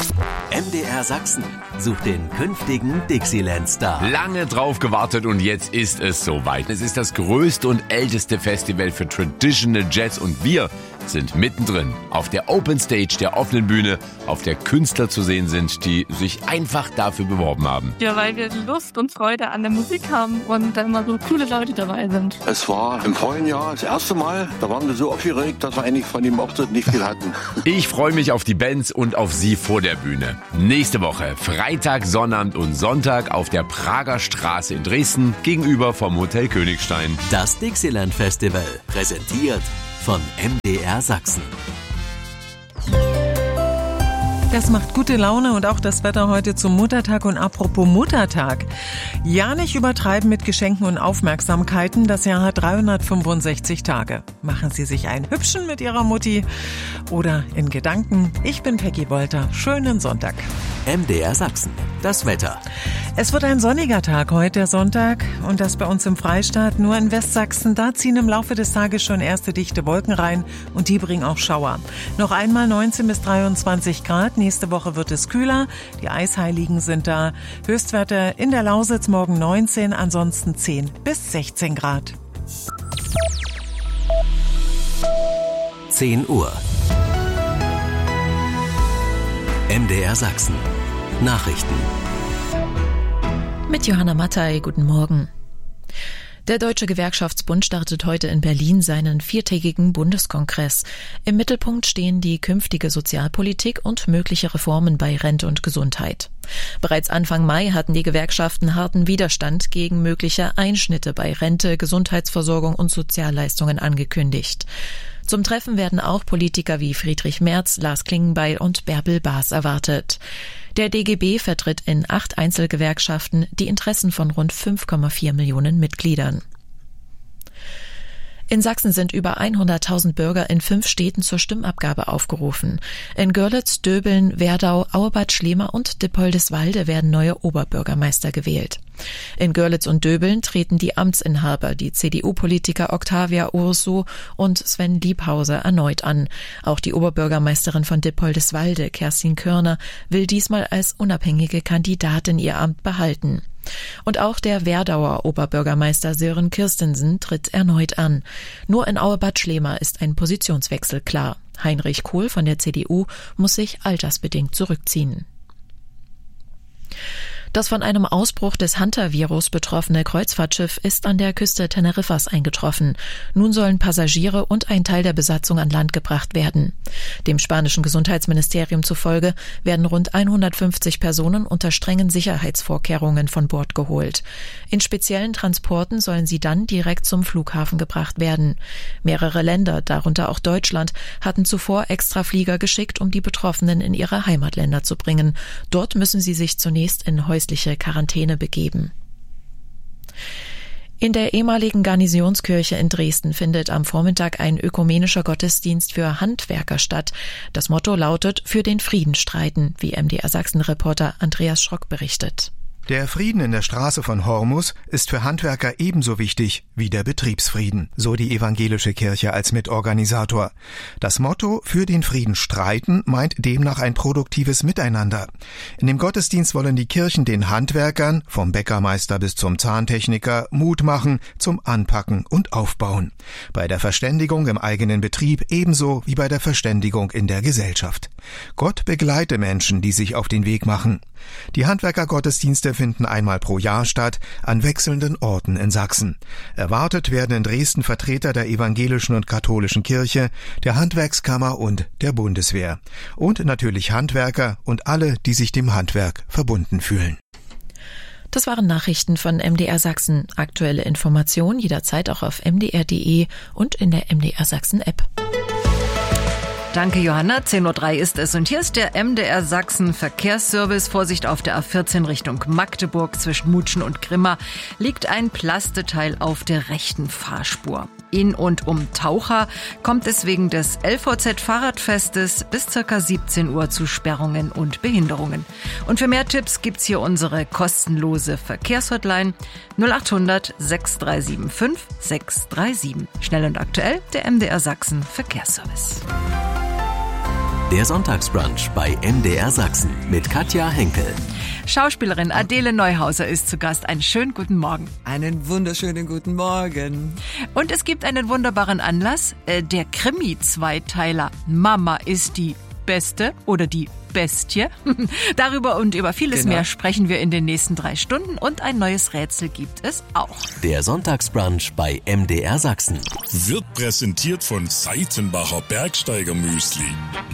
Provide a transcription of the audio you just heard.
MDR Sachsen sucht den künftigen Dixieland-Star. Lange drauf gewartet und jetzt ist es soweit. Es ist das größte und älteste Festival für Traditional Jazz und wir sind mittendrin. Auf der Open Stage, der offenen Bühne, auf der Künstler zu sehen sind, die sich einfach dafür beworben haben. Ja, weil wir Lust und Freude an der Musik haben und da immer so coole Leute dabei sind. Es war im vorigen Jahr das erste Mal, da waren wir so aufgeregt, dass wir eigentlich von dem Auftritt nicht viel hatten. Ich freue mich auf die Bands und auf sie vor der Bühne. Nächste Woche, Freitag, Sonnabend und Sonntag auf der Prager Straße in Dresden gegenüber vom Hotel Königstein. Das Dixieland Festival, präsentiert von MDR Sachsen. Das macht gute Laune und auch das Wetter heute zum Muttertag. Und apropos Muttertag. Ja, nicht übertreiben mit Geschenken und Aufmerksamkeiten. Das Jahr hat 365 Tage. Machen Sie sich einen Hübschen mit Ihrer Mutti oder in Gedanken. Ich bin Peggy Wolter. Schönen Sonntag. MDR Sachsen. Das Wetter. Es wird ein sonniger Tag heute, der Sonntag. Und das bei uns im Freistaat. Nur in Westsachsen, da ziehen im Laufe des Tages schon erste dichte Wolken rein. Und die bringen auch Schauer. Noch einmal 19 bis 23 Grad. Nächste Woche wird es kühler. Die Eisheiligen sind da. Höchstwerte in der Lausitz morgen 19, ansonsten 10 bis 16 Grad. 10 Uhr. MDR Sachsen. Nachrichten. Mit Johanna Mattei, guten Morgen. Der Deutsche Gewerkschaftsbund startet heute in Berlin seinen 4-tägigen Bundeskongress. Im Mittelpunkt stehen die künftige Sozialpolitik und mögliche Reformen bei Rente und Gesundheit. Bereits Anfang Mai hatten die Gewerkschaften harten Widerstand gegen mögliche Einschnitte bei Rente, Gesundheitsversorgung und Sozialleistungen angekündigt. Zum Treffen werden auch Politiker wie Friedrich Merz, Lars Klingbeil und Bärbel Baas erwartet. Der DGB vertritt in 8 Einzelgewerkschaften die Interessen von rund 5,4 Millionen Mitgliedern. In Sachsen sind über 100.000 Bürger in 5 Städten zur Stimmabgabe aufgerufen. In Görlitz, Döbeln, Werdau, Auerbad, Schlema und Dippoldiswalde werden neue Oberbürgermeister gewählt. In Görlitz und Döbeln treten die Amtsinhaber, die CDU-Politiker Octavia Urso und Sven Liebhauser, erneut an. Auch die Oberbürgermeisterin von Dippoldiswalde, Kerstin Körner, will diesmal als unabhängige Kandidatin ihr Amt behalten. Und auch der Werdauer Oberbürgermeister Sören Kirstensen tritt erneut an. Nur in Auerbad Schlema ist ein Positionswechsel klar. Heinrich Kohl von der CDU muss sich altersbedingt zurückziehen. Das von einem Ausbruch des Hunter-Virus betroffene Kreuzfahrtschiff ist an der Küste Teneriffas eingetroffen. Nun sollen Passagiere und ein Teil der Besatzung an Land gebracht werden. Dem spanischen Gesundheitsministerium zufolge werden rund 150 Personen unter strengen Sicherheitsvorkehrungen von Bord geholt. In speziellen Transporten sollen sie dann direkt zum Flughafen gebracht werden. Mehrere Länder, darunter auch Deutschland, hatten zuvor Extraflieger geschickt, um die Betroffenen in ihre Heimatländer zu bringen. Dort müssen sie sich zunächst in häusliche Quarantäne begeben. In der ehemaligen Garnisonskirche in Dresden findet am Vormittag ein ökumenischer Gottesdienst für Handwerker statt. Das Motto lautet: Für den Frieden streiten, wie MDR Sachsen-Reporter Andreas Schrock berichtet. Der Frieden in der Straße von Hormus ist für Handwerker ebenso wichtig wie der Betriebsfrieden, so die evangelische Kirche als Mitorganisator. Das Motto „Für den Frieden streiten“ meint demnach ein produktives Miteinander. In dem Gottesdienst wollen die Kirchen den Handwerkern, vom Bäckermeister bis zum Zahntechniker, Mut machen zum Anpacken und Aufbauen. Bei der Verständigung im eigenen Betrieb ebenso wie bei der Verständigung in der Gesellschaft. Gott begleite Menschen, die sich auf den Weg machen. Die Handwerkergottesdienste finden einmal pro Jahr statt, an wechselnden Orten in Sachsen. Erwartet werden in Dresden Vertreter der evangelischen und katholischen Kirche, der Handwerkskammer und der Bundeswehr. Und natürlich Handwerker und alle, die sich dem Handwerk verbunden fühlen. Das waren Nachrichten von MDR Sachsen. Aktuelle Informationen jederzeit auch auf mdr.de und in der MDR Sachsen App. Danke, Johanna. 10.03 Uhr ist es. Und hier ist der MDR Sachsen Verkehrsservice. Vorsicht auf der A14 Richtung Magdeburg. Zwischen Mutschen und Grimma liegt ein Plasteteil auf der rechten Fahrspur. In und um Taucha kommt es wegen des LVZ-Fahrradfestes bis ca. 17 Uhr zu Sperrungen und Behinderungen. Und für mehr Tipps gibt's hier unsere kostenlose Verkehrshotline 0800 6375 637. Schnell und aktuell, der MDR Sachsen Verkehrsservice. Der Sonntagsbrunch bei MDR Sachsen mit Katja Henkel. Schauspielerin Adele Neuhauser ist zu Gast. Einen schönen guten Morgen. Einen wunderschönen guten Morgen. Und es gibt einen wunderbaren Anlass. Der Krimi-Zweiteiler Mama ist die Beste oder die Bestie. Darüber und über vieles mehr sprechen wir in den nächsten 3 Stunden und ein neues Rätsel gibt es auch. Der Sonntagsbrunch bei MDR Sachsen wird präsentiert von Seitenbacher Bergsteiger Müsli.